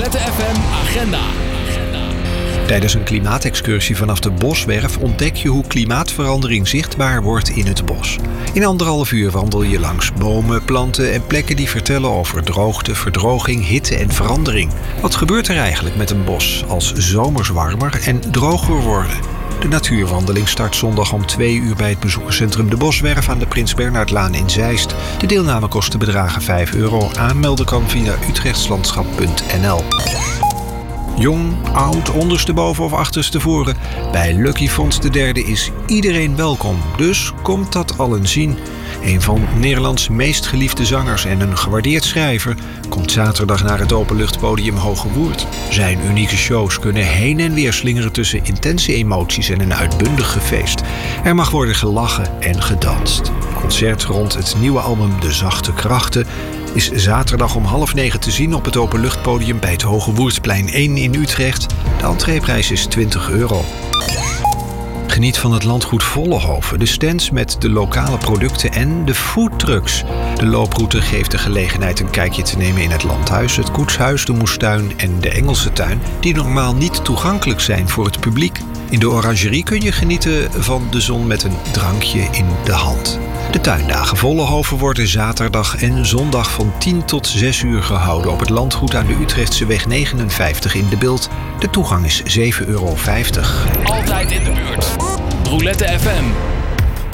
Roulette FM Agenda. Tijdens een klimaatexcursie vanaf de Boswerf ontdek je hoe klimaatverandering zichtbaar wordt in het bos. In 1,5 uur wandel je langs bomen, planten en plekken die vertellen over droogte, verdroging, hitte en verandering. Wat gebeurt er eigenlijk met een bos als zomers warmer en droger worden? De natuurwandeling start zondag om 2 uur bij het bezoekerscentrum De Boswerf aan de Prins Bernhardlaan in Zeist. De deelnamekosten bedragen €5. Aanmelden kan via utrechtslandschap.nl. Jong, oud, ondersteboven of achterstevoren. Bij Lucky Fonds III is iedereen welkom. Dus komt dat allen zien. Een van Nederlands meest geliefde zangers en een gewaardeerd schrijver komt zaterdag naar het openluchtpodium Hoge Woerd. Zijn unieke shows kunnen heen en weer slingeren tussen intense emoties en een uitbundig feest. Er mag worden gelachen en gedanst. Concert rond het nieuwe album De Zachte Krachten is zaterdag om 8:30 te zien op het openluchtpodium bij het Hoge Woerdsplein 1 in Utrecht. De entreeprijs is €20. Geniet van het landgoed Vollenhoven, de stands met de lokale producten en de foodtrucks. De looproute geeft de gelegenheid een kijkje te nemen in het landhuis, het koetshuis, de moestuin en de Engelse tuin, die normaal niet toegankelijk zijn voor het publiek. In de orangerie kun je genieten van de zon met een drankje in de hand. De tuindagen Vollenhoven worden zaterdag en zondag van 10 tot 6 uur gehouden op het landgoed aan de Utrechtseweg 59 in De Bilt. De toegang is €7,50. Altijd in de buurt. Roulette FM.